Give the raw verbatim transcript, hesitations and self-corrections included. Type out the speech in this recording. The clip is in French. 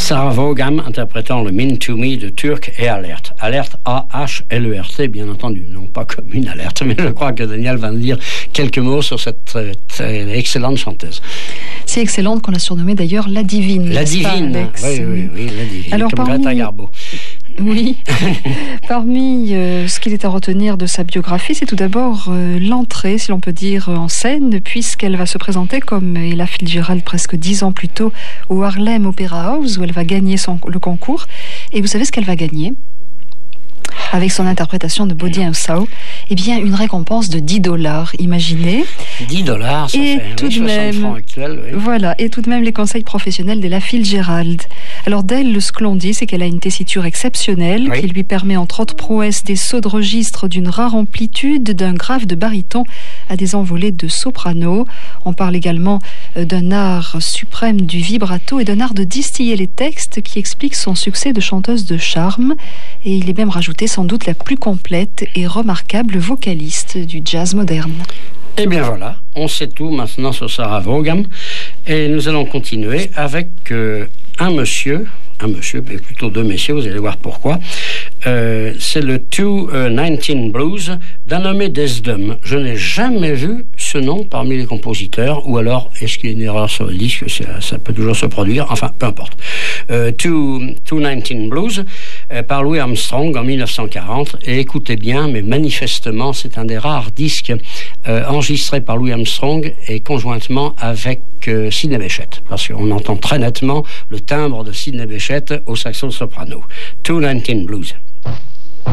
Sarah Vaughan interprétant le Mean to Me de Turk et Alert. Alert A H L E R T, bien entendu, non pas comme une alerte, mais je crois que Daniel va nous dire quelques mots sur cette euh, très excellente chanteuse. Si excellente qu'on a surnommée d'ailleurs la divine. La divine, pas, oui, oui, oui, la divine, alors, comme parmi... Greta Garbo. Oui. Parmi euh, ce qu'il est à retenir de sa biographie, c'est tout d'abord euh, l'entrée, si l'on peut dire, en scène, puisqu'elle va se présenter comme Ella Fitzgerald presque dix ans plus tôt au Harlem Opera House, où elle va gagner son, le concours. Et vous savez ce qu'elle va gagner ? Avec son interprétation de Body and Soul, eh bien une récompense de dix dollars, imaginez. dix dollars, ça et fait tout oui, de même, francs actuels. Oui. Voilà, et tout de même les conseils professionnels d'Ella Fitzgerald. Alors d'elle, ce que l'on dit, c'est qu'elle a une tessiture exceptionnelle, oui, qui lui permet entre autres prouesses des sauts de registre d'une rare amplitude, d'un grave de baryton à des envolées de soprano. On parle également d'un art suprême du vibrato et d'un art de distiller les textes qui explique son succès de chanteuse de charme. Et il est même rajouté sans doute la plus complète et remarquable vocaliste du jazz moderne. Et bien voilà, on sait tout maintenant sur Sarah Vaughan. Et nous allons continuer avec euh, un monsieur, un monsieur, mais plutôt deux messieurs, vous allez voir pourquoi. Euh, c'est le deux dix Blues d'un nommé Desdom. Je n'ai jamais vu ce nom parmi les compositeurs, ou alors est-ce qu'il y a une erreur sur le disque, ça, ça peut toujours se produire, enfin peu importe. Euh, deux dix Blues euh, par Louis Armstrong en mille neuf cent quarante, et écoutez bien, mais manifestement c'est un des rares disques euh, enregistrés par Louis Armstrong et conjointement avec euh, Sidney Bechet, parce qu'on entend très nettement le timbre de Sidney Bechet au saxo soprano. deux dix Blues.